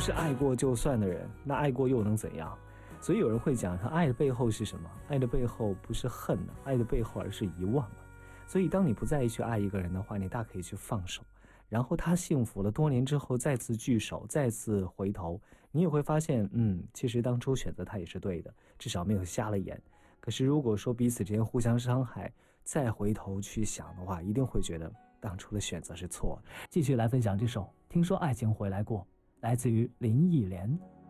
是爱过就算的人，那爱过又能怎样？所以有人会讲，爱的背后是什么？爱的背后不是恨的，爱的背后而是遗忘的。所以当你不再去爱一个人的话，你大可以去放手，然后他幸福了，多年之后再次聚首，再次回头，你也会发现，其实当初选择他也是对的，至少没有瞎了眼。可是如果说彼此之间互相伤害，再回头去想的话，一定会觉得当初的选择是错的。继续来分享这首《听说爱情回来过》，来自于林忆莲。